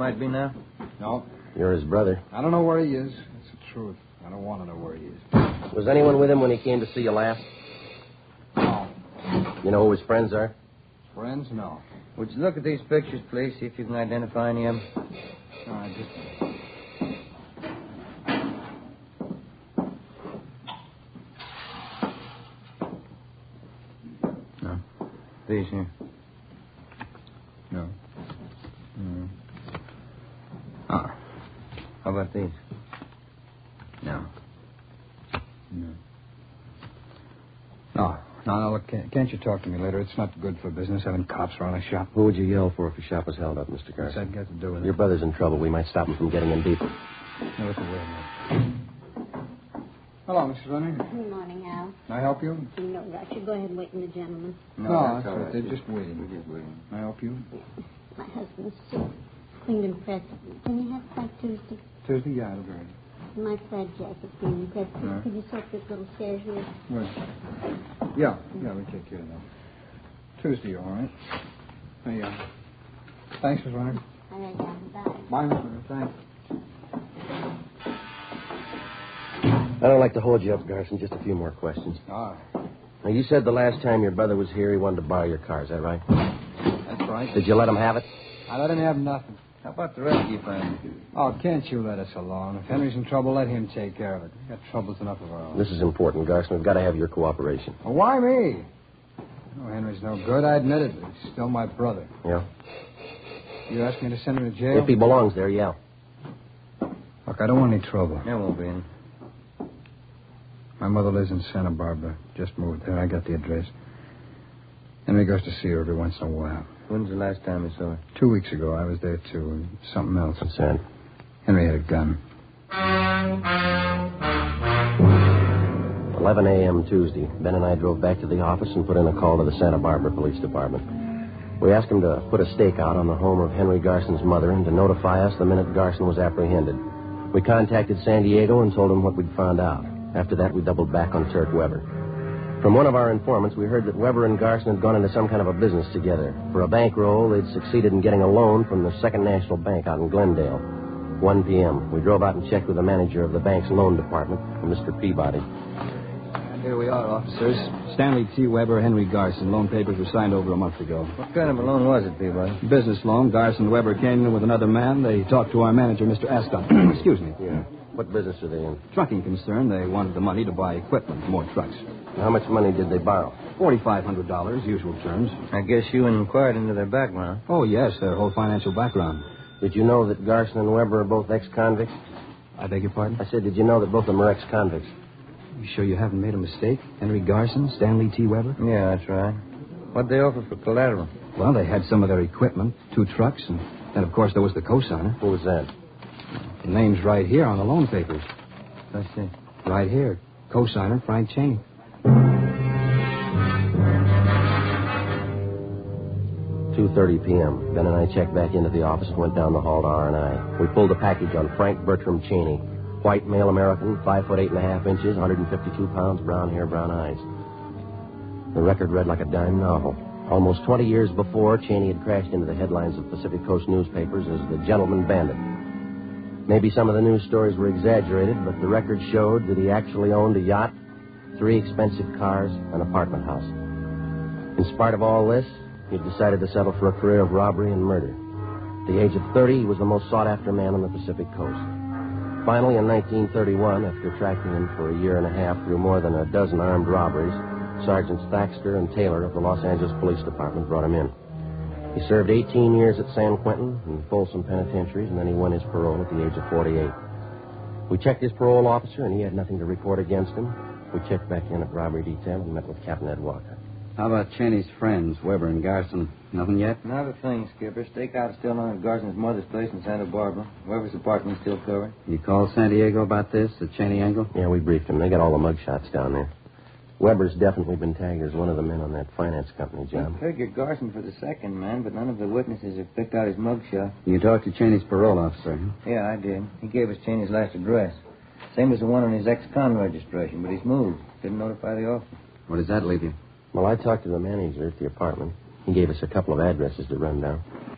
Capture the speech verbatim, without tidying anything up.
might be now? No. You're his brother. I don't know where he is. That's the truth. I don't want to know where he is. Was anyone with him when he came to see you last? No. You know who his friends are? Friends? No. Would you look at these pictures, please, see if you can identify any of them? All right, just... No. These here? No. Mm. Oh. How about these? No. No. No. No, no, look, can't, can't you talk to me later? It's not good for business having cops around a shop. Who would you yell for if your shop was held up, Mister What's Garson? that got to do with it? Your brother's in trouble. We might stop him from getting in deeper. Now, look away a minute. Hello, Missus Running. Good morning, Al. Can I help you? No, Roger. Go ahead and wait in the gentleman. No, that's that's all all right. right. They're just waiting. We're just waiting. Can I help you? My husband's sick. Cleaned and pressed. Can you have it by Tuesday? Tuesday, yeah, it'll be ready. My plaid jacket cleaned and pressed. Yeah. Could you soak this little stairs here? Well, yeah, yeah, we take care of that. Tuesday, all right. Hey, uh, thanks, Miss Runner. All right, Al. Bye. Bye, Miss Runner. Thanks. I don't like to hold you up, Garson. Just a few more questions. All right. Now, you said the last time your brother was here, he wanted to borrow your car. Is that right? That's right. Did you let him have it? I let him have nothing. How about the rest of your family? Oh, can't you let us alone? If Henry's in trouble, let him take care of it. We've got troubles enough of our own. This is important, Garson. We've got to have your cooperation. Well, why me? Oh, Henry's no good. I admit it, but he's still my brother. Yeah? You ask me to send him to jail? If he belongs there, yeah. Look, I don't want any trouble. There won't be any. My mother lives in Santa Barbara. Just moved there. I got the address. Henry goes to see her every once in a while. When's the last time you saw her? Two weeks ago, I was there, too, and something else. What's that? Henry had a gun. eleven a.m. Tuesday. Ben and I drove back to the office and put in a call to the Santa Barbara Police Department. We asked them to put a stake out on the home of Henry Garson's mother and to notify us the minute Garson was apprehended. We contacted San Diego and told them what we'd found out. After that, we doubled back on Turk Weber. From one of our informants, we heard that Weber and Garson had gone into some kind of a business together. For a bankroll, they'd succeeded in getting a loan from the Second National Bank out in Glendale. one p.m. We drove out and checked with the manager of the bank's loan department, Mister Peabody. And here we are, officers. Stanley T. Weber, Henry Garson. Loan papers were signed over a month ago. What kind of a loan was it, Peabody? Business loan. Garson Weber came in with another man. They talked to our manager, Mister Ascot. Excuse me. Yeah. What business are they in? Trucking concern. They wanted the money to buy equipment, more trucks. How much money did they borrow? forty-five hundred dollars, usual terms. I guess you inquired into their background. Oh, yes, their whole financial background. Did you know that Garson and Weber are both ex-convicts? I beg your pardon? I said, did you know that both of them are ex-convicts? You sure you haven't made a mistake? Henry Garson, Stanley T. Weber? Yeah, that's right. What'd they offer for collateral? Well, they had some of their equipment, two trucks, and then, of course, there was the cosigner. Who was that? The name's right here on the loan papers. I see. Right here. Cosigner, Frank Cheney. two thirty p.m. Ben and I checked back into the office and went down the hall to R and I. We pulled a package on Frank Bertram Cheney. White, male American, five foot eight and a half inches, one hundred fifty-two pounds, brown hair, brown eyes. The record read like a dime novel. Almost twenty years before, Cheney had crashed into the headlines of Pacific Coast newspapers as the gentleman bandit. Maybe some of the news stories were exaggerated, but the record showed that he actually owned a yacht, three expensive cars, an apartment house. In spite of all this, he had decided to settle for a career of robbery and murder. At the age of thirty, he was the most sought-after man on the Pacific Coast. Finally, in nineteen thirty-one, after tracking him for a year and a half through more than a dozen armed robberies, Sergeants Thaxter and Taylor of the Los Angeles Police Department brought him in. He served eighteen years at San Quentin and Folsom penitentiaries, and then he won his parole at the age of forty-eight. We checked his parole officer, and he had nothing to report against him. We checked back in at robbery detail and met with Captain Ed Walker. How about Cheney's friends, Weber and Garson? Nothing yet? Not a thing, Skipper. Stakeout is still on at Garson's mother's place in Santa Barbara. Weber's apartment is still covered. You called San Diego about this, the Cheney angle? Yeah, we briefed him. They got all the mug shots down there. Weber's definitely been tagged as one of the men on that finance company job. I figured Garson for the second man, but none of the witnesses have picked out his mugshot. You talked to Cheney's parole officer, huh? Yeah, I did. He gave us Cheney's last address. Same as the one on his ex-con registration, but he's moved. Didn't notify the officer. Where does that leave you? Well, I talked to the manager at the apartment. He gave us a couple of addresses to run down.